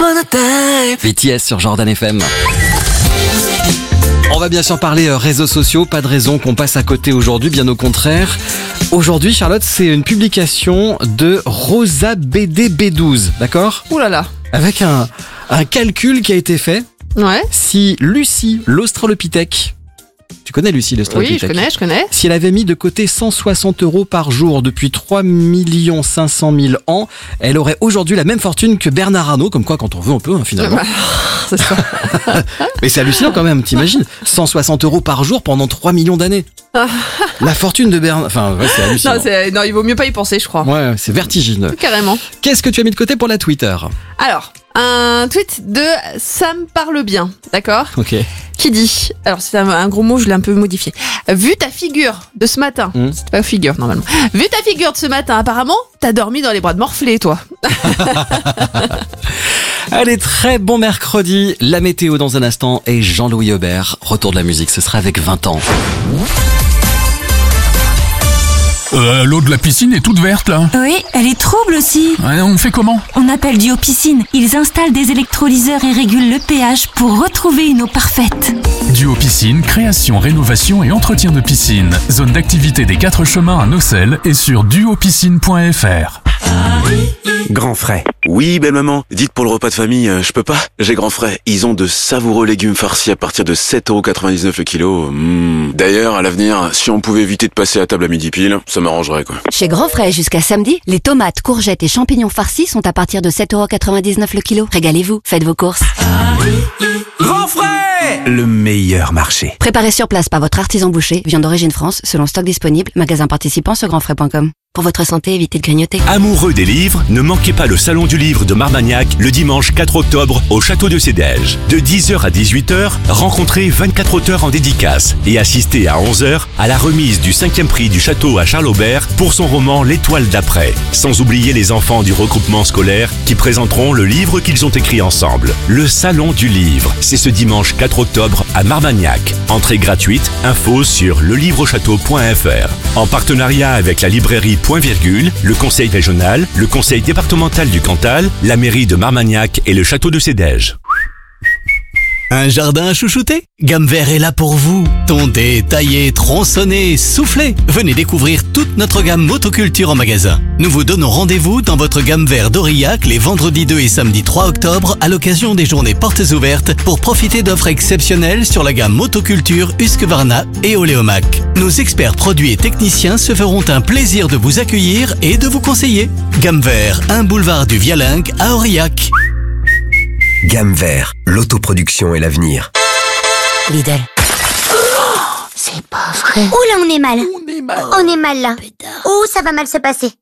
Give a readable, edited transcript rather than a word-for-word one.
BTS sur Jordan FM. On va bien sûr parler réseaux sociaux, pas de raison qu'on passe à côté aujourd'hui, bien au contraire. Aujourd'hui, Charlotte, c'est une publication de Rosa BDB12, d'accord ? Ouh là là. Avec un calcul qui a été fait. Ouais. Si Lucie, l'Australopithèque, tu connais Lucie, l'Australopithèque ? Oui, je connais. Si elle avait mis de côté 160 € par jour depuis 3 500 000 ans, elle aurait aujourd'hui la même fortune que Bernard Arnault, comme quoi quand on veut on peut finalement. C'est ça. Mais c'est hallucinant quand même, t'imagines ? 160 € par jour pendant 3 millions d'années. La fortune de Bernard... Enfin, ouais, c'est hallucinant. Non, il vaut mieux pas y penser, je crois. Ouais, c'est vertigineux. Carrément. Qu'est-ce que tu as mis de côté pour la Twitter ? Alors, un tweet de Sam Parle Bien, d'accord ? Ok. Qui dit, alors c'est un gros mot, je l'ai un peu modifié. Vu ta figure de ce matin, c'est pas figure normalement. Vu ta figure de ce matin, apparemment, t'as dormi dans les bras de Morphlé, toi. Allez, très bon mercredi. La météo dans un instant et Jean-Louis Aubert. Retour de la musique, ce sera avec 20 ans. L'eau de la piscine est toute verte là. Oui, elle est trouble aussi. Ouais, on fait comment ? On appelle Duo Piscine. Ils installent des électrolyseurs et régulent le pH pour retrouver une eau parfaite. Duo Piscine, création, rénovation et entretien de piscine. Zone d'activité des 4 chemins à Nocelles et sur duopiscine.fr. Grand Frais. Oui, belle maman. Dites pour le repas de famille, je peux pas. J'ai Grand Frais. Ils ont de savoureux légumes farcis à partir de 7,99 € le kilo. D'ailleurs, à l'avenir, si on pouvait éviter de passer à table à midi pile, ça m'arrangerait quoi. Chez Grand Frais, jusqu'à samedi, les tomates, courgettes et champignons farcis sont à partir de 7,99 € le kilo. Régalez-vous, faites vos courses. Grand Frais, le meilleur marché. Préparé sur place par votre artisan boucher, viande d'origine France, selon stock disponible, magasin participant sur grandfrais.com. Pour votre santé, évitez de grignoter. Amoureux des livres, ne manquez pas le Salon du Livre de Marmagnac le dimanche 4 octobre au Château de Sédège. De 10h à 18h, rencontrez 24 auteurs en dédicace et assistez à 11h à la remise du 5e prix du Château à Charles Aubert pour son roman L'étoile d'après. Sans oublier les enfants du regroupement scolaire qui présenteront le livre qu'ils ont écrit ensemble. Le Salon du Livre, c'est ce dimanche 4 octobre à Marmagnac. Entrée gratuite, info sur lelivreauchâteau.fr. En partenariat avec la librairie Point Virgule, le conseil régional, le conseil départemental du Cantal, la mairie de Marmagnac et le château de Sédège. Un jardin à chouchouter ? Gamme Vert est là pour vous. Tondez, taillez, tronçonnez, soufflez. Venez découvrir toute notre gamme motoculture en magasin. Nous vous donnons rendez-vous dans votre Gamme Vert d'Aurillac les vendredis 2 et samedi 3 octobre à l'occasion des journées portes ouvertes pour profiter d'offres exceptionnelles sur la gamme motoculture Husqvarna et Oléomac. Nos experts produits et techniciens se feront un plaisir de vous accueillir et de vous conseiller. Gamme Vert, 1 boulevard du Vialingue à Aurillac. Gamme Vert, l'autoproduction et l'avenir. Lidl. C'est pas vrai. Oh là, on est mal. On est mal là. Oh, ça va mal se passer.